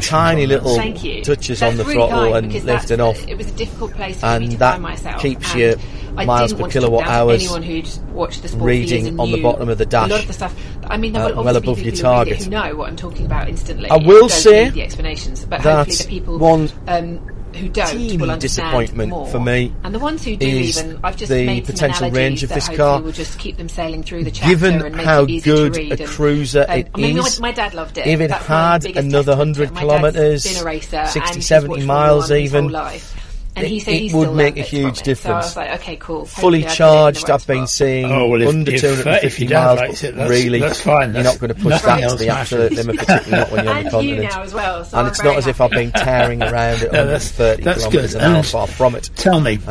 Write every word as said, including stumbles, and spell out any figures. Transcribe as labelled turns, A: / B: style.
A: emotions
B: tiny
A: on that.
B: little
C: Thank you.
B: touches
C: That's
B: on the
C: really
B: throttle
C: kind,
B: and
C: because
B: lifting
C: that's-
B: off.
C: It was a difficult place for
B: And
C: me to
B: that
C: find myself.
B: keeps
C: and
B: you
C: I
B: miles
C: didn't
B: per
C: want
B: kilowatt
C: to put down
B: hours
C: anyone who'd watched the sport
B: reading
C: for years and
B: on the
C: knew
B: bottom of the
C: A
B: dash,
C: lot of the stuff. I mean, there
B: uh,
C: will
B: well
C: obviously
B: above
C: be
B: your
C: people who read it
B: target.
C: who know what I'm talking about instantly.
B: I
C: who
B: will
C: don't
B: say
C: need the explanations, but
B: that
C: hopefully the people
B: one
C: um, who don't
B: teeny
C: will understand
B: disappointment
C: more.
B: for me
C: and the ones who do
B: is
C: even, I've just
B: the
C: made some
B: potential
C: analogies
B: range of
C: that
B: this
C: hopefully
B: car.
C: will just keep them sailing through the chapter
B: Given
C: and make
B: how
C: it easy
B: good
C: to read.
B: a
C: and,
B: cruiser
C: um,
B: it
C: I mean,
B: is,
C: my, my dad loved it.
B: if it
C: That's my
B: had
C: biggest
B: another
C: testament to it.
B: hundred
C: My dad's
B: kilometres,
C: been a racer and
B: sixty,
C: he's
B: seventy
C: watched
B: miles
C: Formula One his whole
B: even,
C: life. And
B: it-
C: he said
B: it
C: he
B: would
C: still
B: make
C: learned
B: a
C: bits from
B: huge
C: it.
B: difference.
C: So I was like, okay, cool.
B: fully
C: Hopefully I did it in
B: charged,
C: the right
B: I've been
C: spot.
B: seeing
A: Oh, well, if,
B: under
A: if,
B: two
A: uh,
B: hundred
A: if
B: fifty
A: your dad
B: miles,
A: likes it,
B: but
A: that's,
B: really,
A: that's fine.
B: you're
A: That's,
B: not going to push
A: nothing
B: that to
A: else
B: the absolute
A: matters.
B: limit, particularly not when you're on the
C: And you
B: continent.
C: now as well. So
B: And
C: I'm
B: it's
C: very
B: not as if
C: happy.
B: I've been tearing around at
A: No,
B: one hundred
A: that's-
B: thirty
A: that's
B: kilometres
A: good.
B: an hour,
A: And
B: far from it.
A: Tell me,